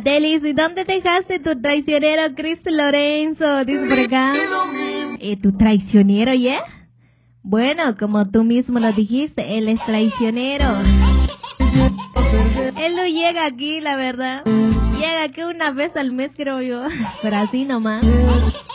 Delis, ¿y dónde dejaste tu traicionero Chris Lorenzo? Dice por acá. ¿Tu traicionero ya? Bueno, como tú mismo lo dijiste, él es traicionero. Él no llega aquí, la verdad. Llega aquí una vez al mes, creo yo. Pero así nomás.